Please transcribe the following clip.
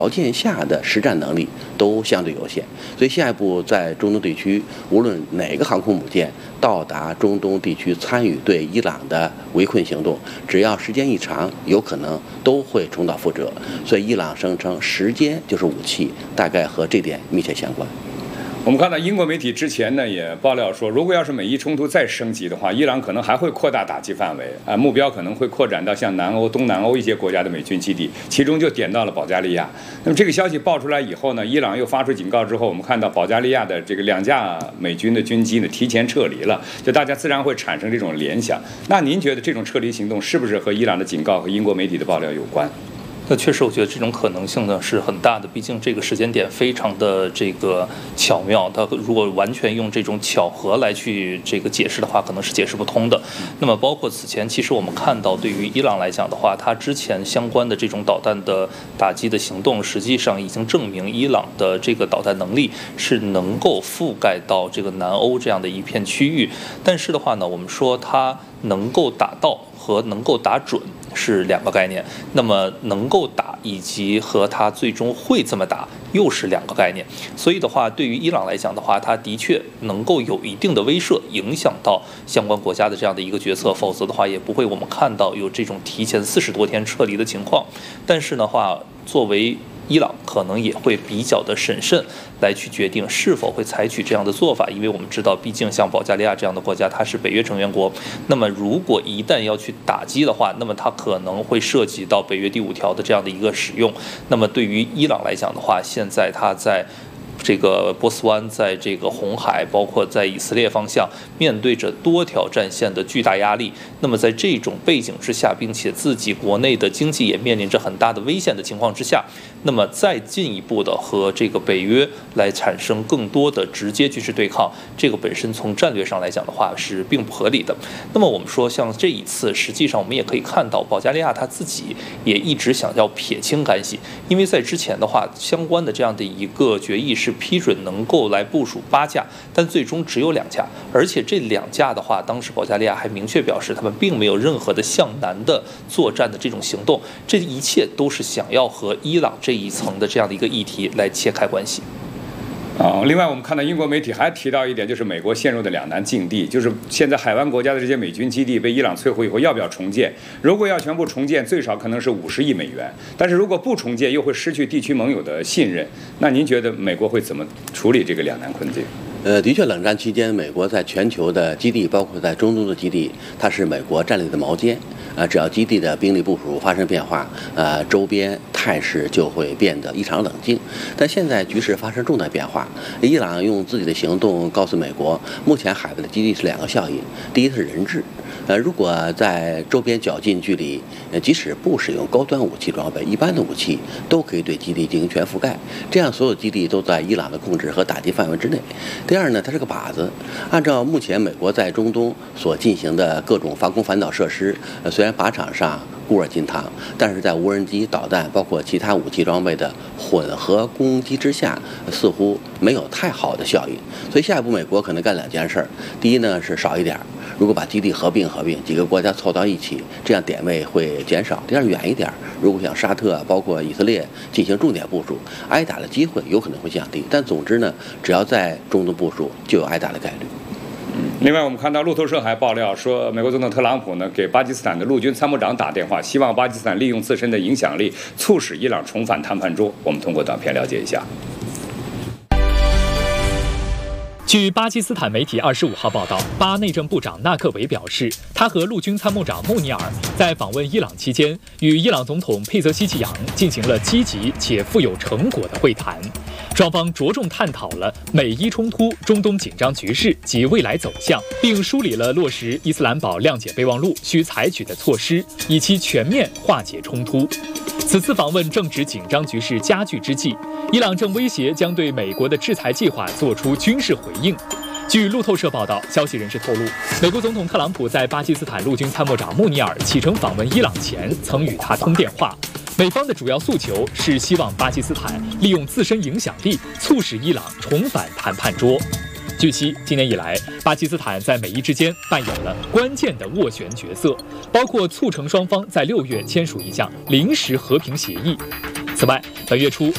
条件下的实战能力都相对有限，所以下一步在中东地区，无论哪个航空母舰到达中东地区参与对伊朗的围困行动，只要时间一长，有可能都会重蹈覆辙。所以伊朗声称时间就是武器，大概和这点密切相关。 我们看到英国媒体之前呢也爆料说，如果要是美伊冲突再升级的话，伊朗可能还会扩大打击范围，目标可能会扩展到像南欧、东南欧一些国家的美军基地，其中就点到了保加利亚。那么这个消息爆出来以后呢，伊朗又发出警告之后，我们看到保加利亚的这个2架美军的军机呢提前撤离了，就大家自然会产生这种联想。那您觉得这种撤离行动是不是和伊朗的警告和英国媒体的爆料有关？ 那确实，我觉得这种可能性呢是很大的。毕竟这个时间点非常的这个巧妙，它如果完全用这种巧合来去这个解释的话，可能是解释不通的。那么包括此前，其实我们看到，对于伊朗来讲的话，它之前相关的这种导弹的打击的行动，实际上已经证明伊朗的这个导弹能力是能够覆盖到这个南欧这样的一片区域。但是的话呢，我们说它能够打到和能够打准是2个概念，那么能够打以及和它最终会这么打又是2个概念。所以的话，对于伊朗来讲的话，它的确能够有一定的威慑，影响到相关国家的这样的一个决策，否则的话也不会我们看到有这种提前40多天撤离的情况。但是的话，作为伊朗可能也会比较的审慎来去决定是否会采取这样的做法，因为我们知道，毕竟像保加利亚这样的国家，它是北约成员国。那么，如果一旦要去打击的话，那么它可能会涉及到北约第5条的这样的一个使用。那么，对于伊朗来讲的话，现在它在这个波斯湾，在这个红海，包括在以色列方向，面对着多条战线的巨大压力。那么在这种背景之下，并且自己国内的经济也面临着很大的危险的情况之下，那么再进一步的和这个北约来产生更多的直接军事对抗，这个本身从战略上来讲的话是并不合理的。那么我们说，像这一次，实际上我们也可以看到，保加利亚他自己也一直想要撇清干系，因为在之前的话，相关的这样的一个决议是批准能够来部署8架，但最终只有2架，而且这2架的话，当时保加利亚还明确表示，他们并没有任何的向南的作战的这种行动，这一切都是想要和伊朗这一层的这样的一个议题来切开关系。 另外我们看到英国媒体还提到一点，就是美国陷入的2难境地，就是现在海湾国家的这些美军基地被伊朗摧毁以后，要不要重建？如果要全部重建，最少可能是50亿美元，但是如果不重建，又会失去地区盟友的信任。那您觉得美国会怎么处理这个2难困境？ 的确，冷战期间，美国在全球的基地，包括在中东的基地，它是美国战略的锚点。只要基地的兵力部署发生变化，周边态势就会变得异常冷静。但现在局势发生重大变化，伊朗用自己的行动告诉美国，目前海外的基地是2个效应。第一是人质，如果在周边较近距离，即使不使用高端武器装备，一般的武器都可以对基地进行全覆盖，这样所有基地都在伊朗的控制和打击范围之内。第二呢，它是个靶子。按照目前美国在中东所进行的各种防空反导设施，虽然靶场上固若金汤，但是在无人机、导弹包括其他武器装备的混合攻击之下，似乎没有太好的效应。所以下一步美国可能干2件事。第一呢是少一点，如果把基地合并，几个国家凑到一起，这样点位会减少。第二，远一点，如果像沙特包括以色列进行重点部署，挨打的机会有可能会降低。但总之呢，只要在中东部署，就有挨打的概率。 另外，我们看到路透社还爆料说，美国总统特朗普呢给巴基斯坦的陆军参谋长打电话，希望巴基斯坦利用自身的影响力，促使伊朗重返谈判桌。我们通过短片了解一下。 据巴基斯坦媒体25号报道，巴内政部长纳克维表示，他和陆军参谋长穆尼尔在访问伊朗期间，与伊朗总统佩泽希奇扬进行了积极且富有成果的会谈。双方着重探讨了美伊冲突、中东紧张局势及未来走向，并梳理了落实伊斯兰堡谅解备忘录需采取的措施，以期全面化解冲突。此次访问正值紧张局势加剧之际，伊朗正威胁将对美国的制裁计划做出军事回应。据路透社报道，消息人士透露，美国总统特朗普在巴基斯坦陆军参谋长穆尼尔启程访问伊朗前，曾与他通电话。美方的主要诉求是希望巴基斯坦利用自身影响力，促使伊朗重返谈判桌。据悉，今年以来，巴基斯坦在美伊之间扮演了关键的斡旋角色，包括促成双方在6月签署一项临时和平协议。此外，本月初，